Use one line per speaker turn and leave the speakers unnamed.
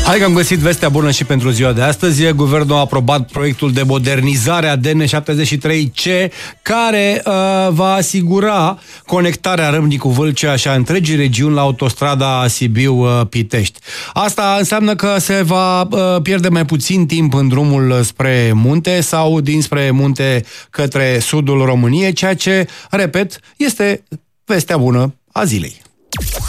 Hai că am găsit vestea bună și pentru ziua de astăzi. Guvernul a aprobat proiectul de modernizare a DN73C, care va asigura conectarea Râmnicu-Vâlcea și a întregii regiuni la autostrada Sibiu-Pitești. Asta înseamnă că se va pierde mai puțin timp în drumul spre munte sau dinspre munte către sudul României, ceea ce, repet, este vestea bună a zilei.